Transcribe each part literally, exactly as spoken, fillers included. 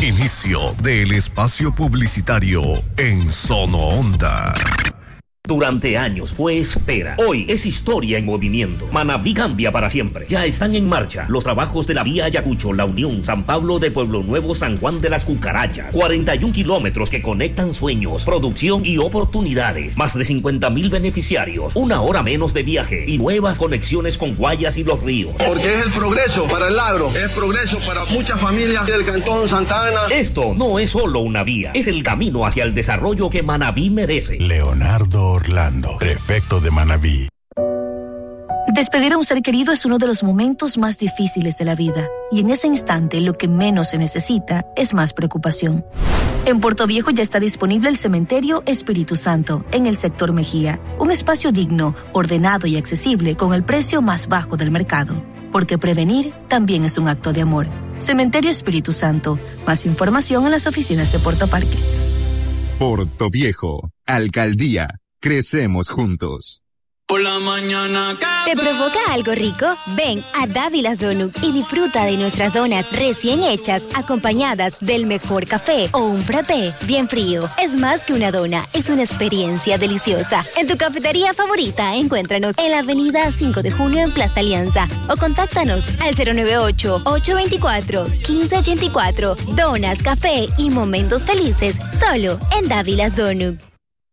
Inicio del espacio publicitario en Sono Onda. Durante años fue espera. Hoy es historia en movimiento. Manabí cambia para siempre. Ya están en marcha los trabajos de la vía Ayacucho, La Unión, San Pablo de Pueblo Nuevo, San Juan de las Cucarachas. cuarenta y un kilómetros que conectan sueños, producción y oportunidades. Más de cincuenta mil beneficiarios. Una hora menos de viaje y nuevas conexiones con Guayas y Los Ríos. Porque es el progreso para el agro. Es progreso para muchas familias del Cantón Santa Ana. Esto no es solo una vía. Es el camino hacia el desarrollo que Manabí merece. Leonardo Orlando, prefecto de Manabí. Despedir a un ser querido es uno de los momentos más difíciles de la vida, y en ese instante lo que menos se necesita es más preocupación. En Puerto Viejo ya está disponible el Cementerio Espíritu Santo, en el sector Mejía, un espacio digno, ordenado y accesible con el precio más bajo del mercado, porque prevenir también es un acto de amor. Cementerio Espíritu Santo, más información en las oficinas de Puerto Parques. Puerto Viejo, Alcaldía. Crecemos juntos. Por la mañana. ¿Te provoca algo rico? Ven a Dávilas Donuts y disfruta de nuestras donas recién hechas, acompañadas del mejor café o un frappé bien frío. Es más que una dona, es una experiencia deliciosa. En tu cafetería favorita, encuéntranos en la avenida cinco de junio en Plaza Alianza o contáctanos al cero nueve ocho, ocho dos cuatro, uno cinco ocho cuatro. Donas, café y momentos felices solo en Dávilas Donuts.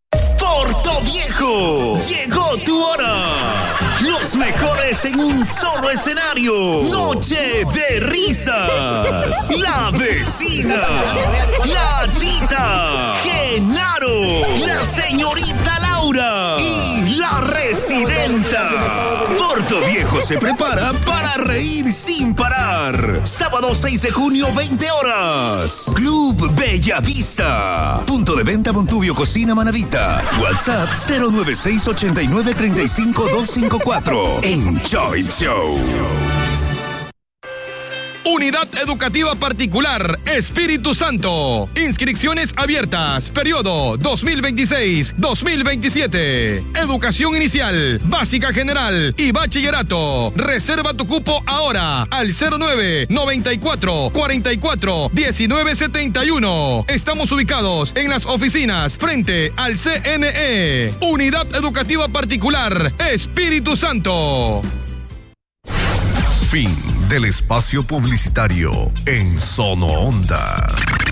Puerto Viejo, llegó tu hora. Los mejores en un solo escenario. Noche de risas. La vecina, la tita, Genaro, la señorita Laura y la residenta. Puerto Viejo se prepara para reír sin parar. Sábado seis de junio, veinte horas. Club Bella Vista. Punto de venta Montubio Cocina Manavita. WhatsApp cero nueve seis ocho nueve tres cinco dos cinco cuatro. Enjoy Show. Unidad Educativa Particular Espíritu Santo. Inscripciones abiertas. Periodo dos mil veintiséis dos mil veintisiete. Educación inicial, básica general y bachillerato. Reserva tu cupo ahora al cero nueve noventa y cuatro cuarenta y cuatro diecinueve setenta y uno. Estamos ubicados en las oficinas frente al C N E. Unidad Educativa Particular Espíritu Santo. Fin del espacio publicitario en Sono Onda.